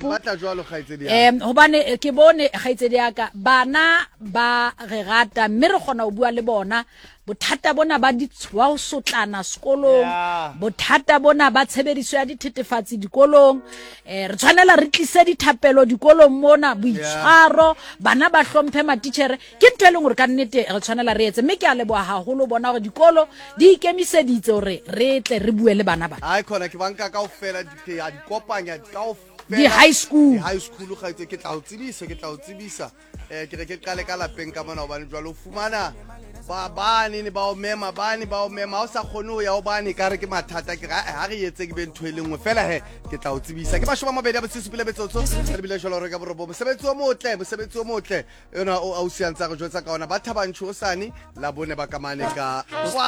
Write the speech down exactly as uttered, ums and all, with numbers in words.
em hobane ke bone khaitsedi aka bana ba re rata mme re gona o bua le bona bothata bona ba ditshwa o sotlana sekolong bothata bona ba tshebediso ya dithetefatsi dikolong eh re tshwanela re tlise dithapelo dikolong mona boitshwaro bana ba hlomphe matitjhere ke ntwe le gore ka nnete re tshwanela re etse mme ke a leboa haholo bona gore dikolo di ikemiseditse gore re tle re bue le bana ba ai khona ke banka kaofela di a dikopanya kaofela di high school high school ga itse ke tla o tsebisa ke tla o tsebisa eh ke re ke qale ka lapeng ka mona hobane jwa lo fumana ba bane ne ba o mema bane ba o mema o sa khone o ya o bane ka re ke mathata ke ha re etse ke be ntho ile ngwe fela he ke tla o tsebisa ke bashoma mabedi a botsitsi pele betsotso re bile jolo re ka borobo mosebetsi o motle mosebetsi o motle yona o ausiantsa go jwetsa ka ona ba thabantsho o sane la bone ba kamane ka